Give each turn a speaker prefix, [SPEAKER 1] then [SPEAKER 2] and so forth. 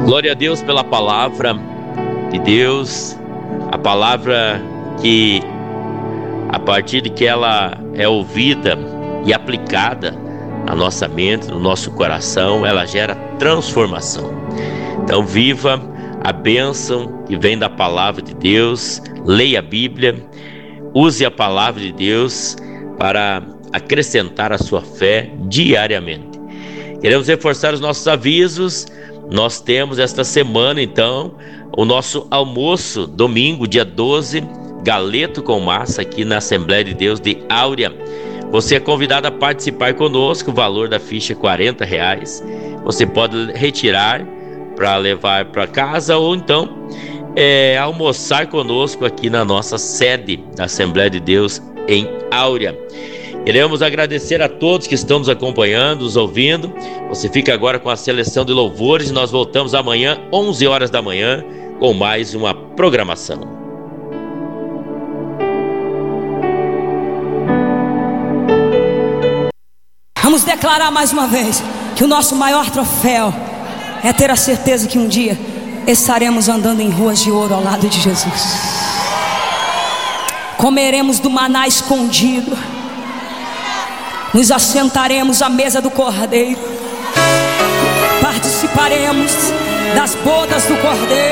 [SPEAKER 1] Glória a Deus pela palavra de Deus, a palavra que, a partir de que ela é ouvida e aplicada na nossa mente, no nosso coração, ela gera transformação. Então viva a bênção que vem da palavra de Deus, leia a Bíblia, use a palavra de Deus para acrescentar a sua fé diariamente. Queremos reforçar os nossos avisos. Nós temos esta semana, então, o nosso almoço, domingo, dia 12, galeto com massa, aqui na Assembleia de Deus de Áurea. Você é convidado a participar conosco, o valor da ficha é R$40. Você pode retirar para levar para casa ou então almoçar conosco aqui na nossa sede da Assembleia de Deus em Áurea. Queremos agradecer a todos que estão nos acompanhando, nos ouvindo. Você fica agora com a seleção de louvores e nós voltamos amanhã, 11 horas da manhã, com mais uma programação.
[SPEAKER 2] Vamos declarar mais uma vez que o nosso maior troféu é ter a certeza que um dia estaremos andando em ruas de ouro ao lado de Jesus. Comeremos do maná escondido, nos assentaremos à mesa do Cordeiro, participaremos das bodas do Cordeiro.